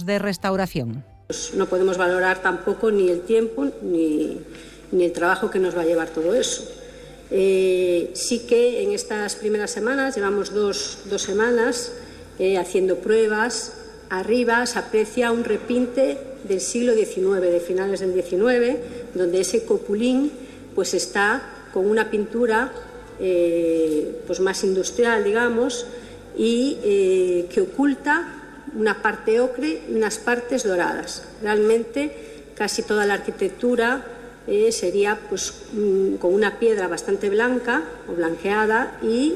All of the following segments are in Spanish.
de restauración. No podemos valorar tampoco ni el tiempo ni el trabajo que nos va a llevar todo eso. Sí que en estas primeras semanas, llevamos dos semanas haciendo pruebas. Arriba se aprecia un repinte del siglo XIX, de finales del XIX, donde ese copulín pues está con una pintura pues más industrial, digamos, y que oculta una parte ocre y unas partes doradas. Realmente casi toda la arquitectura sería pues con una piedra bastante blanca o blanqueada y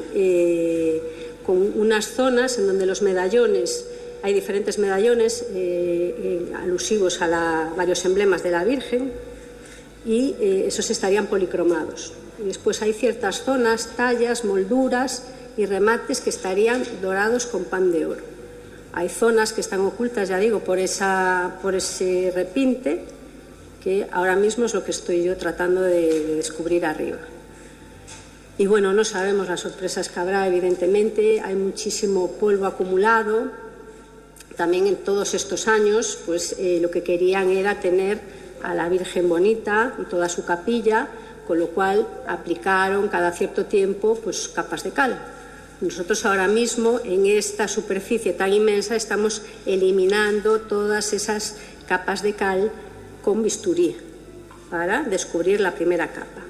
con unas zonas en donde los medallones, hay diferentes medallones alusivos a varios emblemas de la Virgen, y esos estarían policromados. Y después hay ciertas zonas, tallas, molduras y remates que estarían dorados con pan de oro. Hay zonas que están ocultas, ya digo, por ese repinte, que ahora mismo es lo que estoy yo tratando de descubrir arriba. Y bueno, no sabemos las sorpresas que habrá, evidentemente. Hay muchísimo polvo acumulado. También en todos estos años, pues lo que querían era tener a la Virgen bonita y toda su capilla, con lo cual aplicaron cada cierto tiempo pues capas de cal. Nosotros ahora mismo en esta superficie tan inmensa estamos eliminando todas esas capas de cal con bisturí para descubrir la primera capa.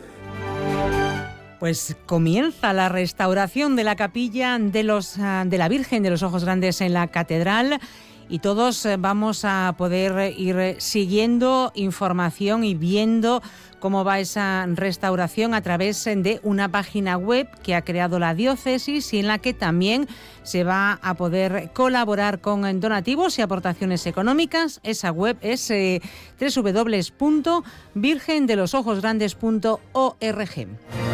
Pues comienza la restauración de la capilla de la Virgen de los Ojos Grandes en la catedral, y todos vamos a poder ir siguiendo información y viendo cómo va esa restauración a través de una página web que ha creado la diócesis y en la que también se va a poder colaborar con donativos y aportaciones económicas. Esa web es www.virgendelosojosgrandes.org.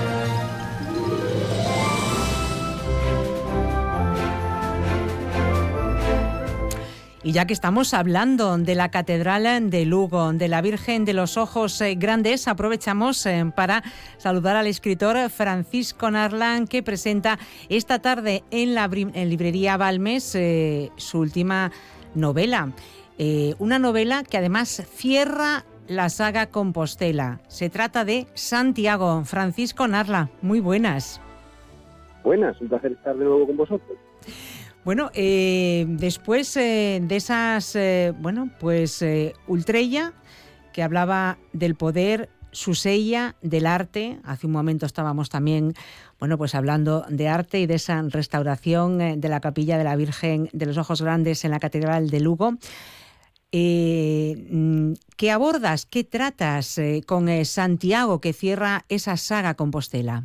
Y ya que estamos hablando de la Catedral de Lugo, de la Virgen de los Ojos Grandes, aprovechamos para saludar al escritor Francisco Narlán, que presenta esta tarde en librería Balmes su última novela. Una novela que además cierra la saga Compostela. Se trata de Santiago. Francisco Narlán, muy buenas. Buenas, un placer estar de nuevo con vosotros. Bueno, después de esas, Ultrella, que hablaba del poder, Susella, del arte. Hace un momento estábamos también, hablando de arte y de esa restauración de la capilla de la Virgen de los Ojos Grandes en la Catedral de Lugo. ¿Qué abordas, qué tratas con Santiago, que cierra esa saga Compostela?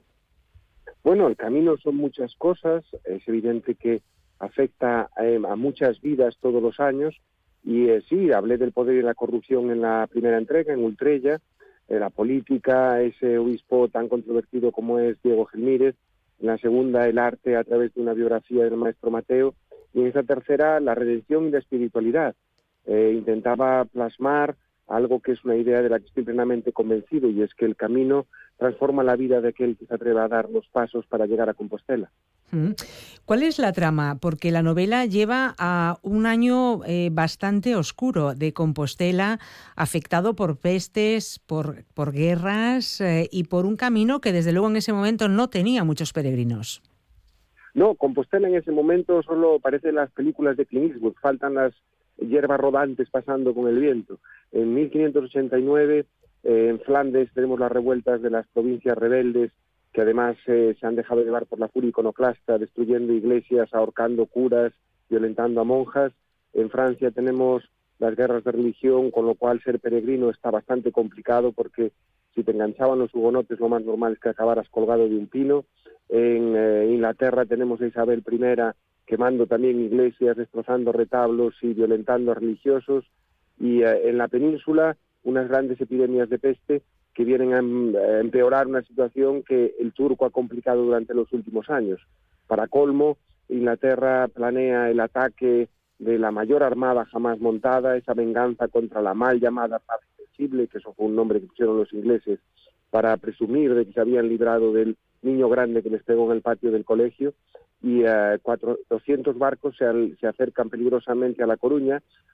Bueno, el camino son muchas cosas. Es evidente que afecta a muchas vidas todos los años. Y sí, hablé del poder y la corrupción en la primera entrega, en Ultrella, la política, ese obispo tan controvertido como es Diego Gelmírez. En la segunda, el arte a través de una biografía del maestro Mateo. Y en esta tercera, la redención y la espiritualidad. Intentaba plasmar algo que es una idea de la que estoy plenamente convencido, y es que el camino transforma la vida de aquel que se atreve a dar los pasos para llegar a Compostela. ¿Cuál es la trama? Porque la novela lleva a un año bastante oscuro de Compostela, afectado por pestes, por guerras y por un camino que desde luego en ese momento no tenía muchos peregrinos. No, Compostela en ese momento solo parecen las películas de Clint Eastwood, faltan las hierbas rodantes pasando con el viento. En 1589, en Flandes, tenemos las revueltas de las provincias rebeldes, que además se han dejado llevar por la furia iconoclasta, destruyendo iglesias, ahorcando curas, violentando a monjas. En Francia tenemos las guerras de religión, con lo cual ser peregrino está bastante complicado, porque si te enganchaban los hugonotes, lo más normal es que acabaras colgado de un pino. En Inglaterra tenemos a Isabel I quemando también iglesias, destrozando retablos y violentando a religiosos. Y en la península, unas grandes epidemias de peste que vienen a empeorar una situación que el turco ha complicado durante los últimos años. Para colmo, Inglaterra planea el ataque de la mayor armada jamás montada, esa venganza contra la mal llamada paz invencible, que eso fue un nombre que pusieron los ingleses para presumir de que se habían librado del niño grande que les pegó en el patio del colegio. Y 200 barcos se acercan peligrosamente a La Coruña,